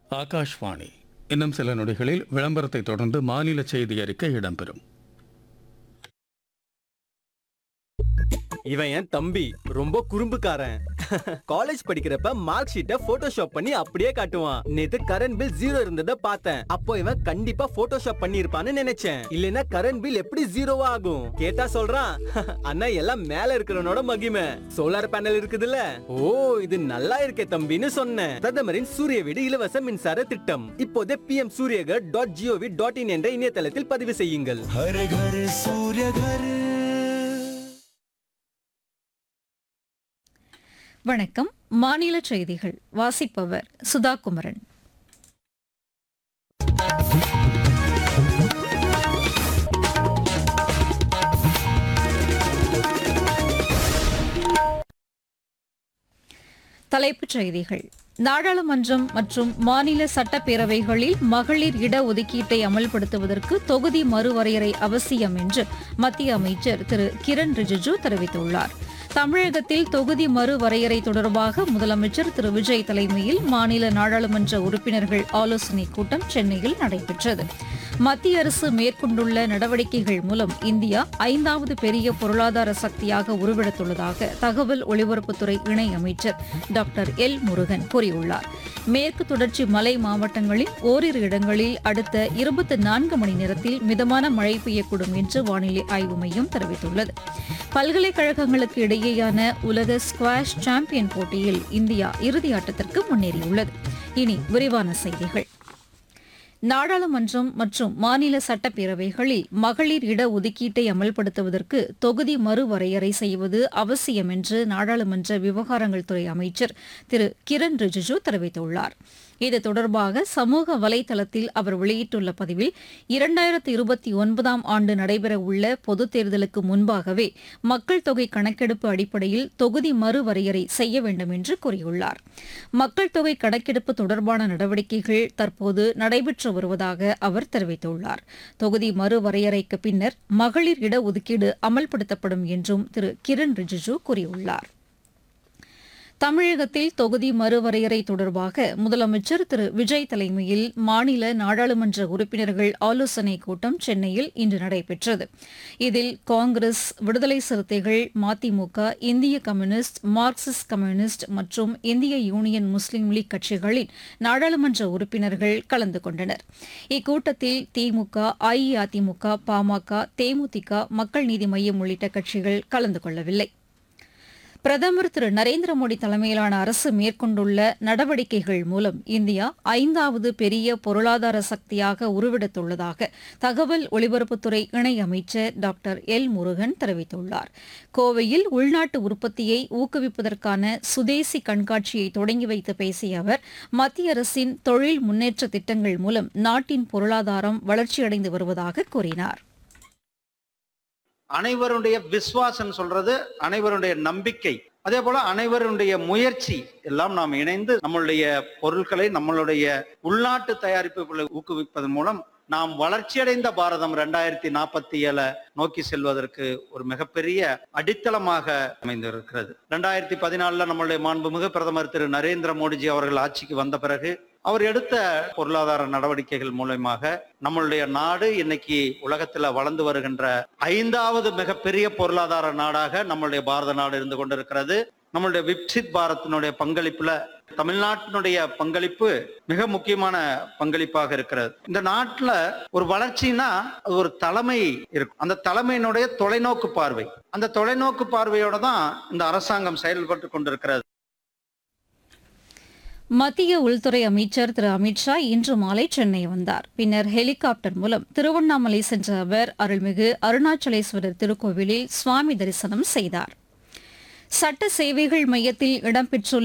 ஆகாஷ்வாணி. இன்னும் சில நொடிகளில் விளம்பரத்தை தொடர்ந்து மாநில செய்தி அறிக்கை இடம்பெறும். இவன் என் தம்பி ரொம்ப குறும்புக்காரன். காலேஜ் படிக்கிறப்ப மார்க் ஷீட்டை போட்டோஷாப் பண்ணி அப்படியே காட்டுவான். நேத்து கரண்ட் பில் 0 இருந்ததை பார்த்தேன். அப்போ இவன் கண்டிப்பா போட்டோஷாப் பண்ணி இருப்பான்னு நினைச்சேன். இல்லனா கரண்ட் பில் எப்படி 0 ஆகும்? கேட்டா சொல்றான், அண்ணா எல்லாம் மேல இருக்கிறவனோட மகிமை, சோலார் பேனல் இருக்குதுல்ல. ஓ, இது நல்லா இருக்கே தம்பின்னு சொன்னேன். பிரதமரின் சூரிய வீடு இலவச மின்சார திட்டம் இப்போதே pmsuryagar.gov.in என்ற இணையதளத்தில் பதிவு செய்யுங்கள். हर घर सूर्य घर. வணக்கம். மாநில செய்திகள் வாசிப்பவர் சுதா குமரன். தலைப்புச் செய்திகள். நாடாளுமன்றம் மற்றும் மாநில சட்டப்பேரவைகளில் மகளிர் இடஒதுக்கீட்டை அமல்படுத்துவதற்கு தொகுதி மறுவரையறை அவசியம் என்று மத்திய அமைச்சர் திரு கிரண் ரிஜிஜு தெரிவித்துள்ளார். தமிழகத்தில் தொகுதி மறுவரையறை தொடர்பாக முதலமைச்சர் திரு விஜய் தலைமையில் மாநில நாடாளுமன்ற உறுப்பினர்கள் ஆலோசனைக் கூட்டம் சென்னையில் நடைபெற்றது. மத்திய அரசு மேற்கொண்டுள்ள நடவடிக்கைகள் மூலம் இந்தியா 5வது பெரிய பொருளாதார சக்தியாக உருவெடுத்துள்ளதாக தகவல் ஒலிபரப்புத்துறை இணை அமைச்சர் டாக்டர் எல் முருகன் கூறியுள்ளார். மேற்கு தொடர்ச்சி மலை மாவட்டங்களில் ஓரிரு இடங்களில் அடுத்த 24 மணி நேரத்தில் மிதமான மழை பெய்யக்கூடும் என்று வானிலை ஆய்வு மையம் தெரிவித்துள்ளது. பல்கலைக்கழகங்களுக்கு இடையேயான உலக ஸ்குவாஷ் சாம்பியன் போட்டியில் இந்தியா இறுதி ஆட்டத்திற்கு முன்னேறியுள்ளது. இனி விரிவான செய்திகள். நாடாளுமன்றம் மற்றும் மாநில சட்டப்பேரவைகளில் மகளிர் இடஒதுக்கீட்டை அமல்படுத்துவதற்கு தொகுதி மறுவரையறை செய்வது அவசியம் என்று நாடாளுமன்ற விவகாரங்கள் துறை அமைச்சர் திரு கிரண் ரிஜிஜு தெரிவித்துள்ளார். இது தொடர்பாக சமூக வலைதளத்தில் அவர் வெளியிட்டுள்ள பதிவில் 2029 ஆண்டு நடைபெறவுள்ள பொதுத் தேர்தலுக்கு முன்பாகவே மக்கள் தொகை கணக்கெடுப்பு அடிப்படையில் தொகுதி மறுவரையறை செய்ய வேண்டும் என்று கூறியுள்ளார். மக்கள் தொகை கணக்கெடுப்பு தொடர்பான நடவடிக்கைகள் தற்போது நடைபெற்று வருவதாக அவர் தெரிவித்துள்ளார். தொகுதி மறுவரையறைக்கு பின்னர் மகளிர் இடஒதுக்கீடு அமல்படுத்தப்படும் என்றும் திரு கிரண் ரிஜிஜு கூறியுள்ளார். தமிழகத்தில் தொகுதி மறுவரையறை தொடர்பாக முதலமைச்சர் திரு விஜய் தலைமையில் மாநில நாடாளுமன்ற உறுப்பினர்கள் ஆலோசனைக் கூட்டம் சென்னையில் இன்று நடைபெற்றது. இதில் காங்கிரஸ், விடுதலை சிறுத்தைகள், மதிமுக, இந்திய கம்யூனிஸ்ட், மார்க்சிஸ்ட் கம்யூனிஸ்ட் மற்றும் இந்திய யூனியன் முஸ்லீம் லீக் கட்சிகளின் நாடாளுமன்ற உறுப்பினர்கள் கலந்து கொண்டனர். இக்கூட்டத்தில் திமுக, அஇஅதிமுக, பாமக, தேமுதிக, மக்கள் நீதி மய்யம் உள்ளிட்ட கட்சிகள் கலந்து கொள்ளவில்லை. பிரதமர் திரு நரேந்திர மோடி தலைமையிலான அரசு மேற்கொண்டுள்ள நடவடிக்கைகள் மூலம் இந்தியா 5வது பெரிய பொருளாதார சக்தியாக உருவெடுத்துள்ளதாக தகவல் ஒலிபரப்புத்துறை இணை அமைச்சர் டாக்டர் எல் முருகன் தெரிவித்துள்ளார். கோவையில் உள்நாட்டு உற்பத்தியை ஊக்குவிப்பதற்கான சுதேசி கண்காட்சியை தொடங்கி வைத்து பேசிய அவர், மத்திய அரசின் தொழில் முன்னேற்ற திட்டங்கள் மூலம் நாட்டின் பொருளாதாரம் வளர்ச்சியடைந்து வருவதாக கூறினார். அனைவருடைய விசுவாசம் சொல்றது அனைவருடைய நம்பிக்கை, அதே போல அனைவருடைய முயற்சி எல்லாம் நாம் இணைந்து நம்மளுடைய பொருட்களை, நம்மளுடைய உள்நாட்டு தயாரிப்புகளை ஊக்குவிப்பதன் மூலம் நாம் வளர்ச்சியடைந்த பாரதம் 2047 நோக்கி செல்வதற்கு ஒரு மிகப்பெரிய அடித்தளமாக அமைந்திருக்கிறது. 2014 நம்மளுடைய மாண்புமிகு பிரதமர் திரு நரேந்திர மோடிஜி அவர்கள் ஆட்சிக்கு வந்த பிறகு அவர் எடுத்த பொருளாதார நடவடிக்கைகள் மூலமாக நம்மளுடைய நாடு இன்னைக்கு உலகத்துல வளர்ந்து வருகின்ற 5வது மிகப்பெரிய பொருளாதார நாடாக நம்மளுடைய பாரத நாடு இருந்து கொண்டிருக்கிறது. நம்மளுடைய விக்சித் பாரத்தினுடைய பங்களிப்புல தமிழ்நாட்டினுடைய பங்களிப்பு மிக முக்கியமான பங்களிப்பாக இருக்கிறது. இந்த நாட்டுல ஒரு வளர்ச்சினா அது ஒரு தலைமை இருக்கும். அந்த தலைமையினுடைய தொலைநோக்கு பார்வை, அந்த தொலைநோக்கு பார்வையோட தான் இந்த அரசாங்கம் செயல்பட்டு கொண்டிருக்கிறது. மத்திய உள்துறை அமைச்சர் திரு அமித்ஷா இன்று மாலை சென்னை வந்தார். பின்னர் ஹெலிகாப்டர் மூலம் திருவண்ணாமலை சென்ற அவர் அருள்மிகு அருணாச்சலேஸ்வரர் திருக்கோவிலில் சுவாமி தரிசனம் செய்தார். சட்ட சேவைகள் மையத்தில் இடம்பெற்றுள்ள